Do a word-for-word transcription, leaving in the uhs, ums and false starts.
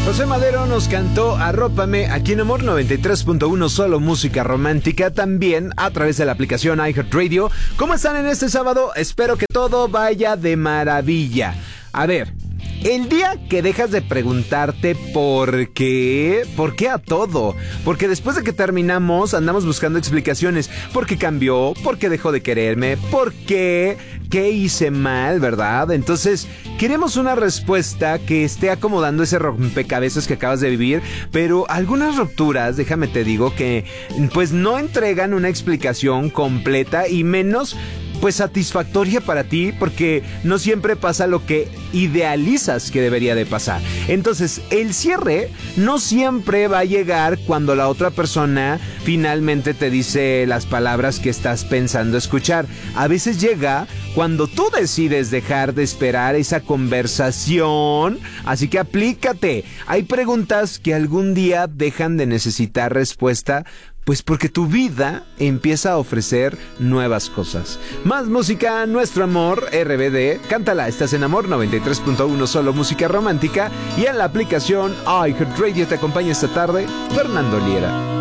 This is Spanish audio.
José Madero nos cantó Arrópame aquí en Amor noventa y tres punto uno, solo música romántica, también a través de la aplicación iHeartRadio. ¿Cómo están en este sábado? Espero que todo vaya de maravilla. A ver, el día que dejas de preguntarte por qué, por qué a todo, porque después de que terminamos andamos buscando explicaciones, por qué cambió, por qué dejó de quererme, por qué, qué hice mal, ¿verdad? Entonces, queremos una respuesta que esté acomodando ese rompecabezas que acabas de vivir, pero algunas rupturas, déjame te digo que pues no entregan una explicación completa y menos pues satisfactoria para ti, porque no siempre pasa lo que idealizas que debería de pasar. Entonces, el cierre no siempre va a llegar cuando la otra persona finalmente te dice las palabras que estás pensando escuchar. A veces llega cuando tú decides dejar de esperar esa conversación. Así que aplícate. Hay preguntas que algún día dejan de necesitar respuesta, pues porque tu vida empieza a ofrecer nuevas cosas. Más música, nuestro amor, R B D. Cántala, estás en Amor noventa y tres punto uno, solo música romántica. Y en la aplicación iHeartRadio te acompaña esta tarde Fernando Liera.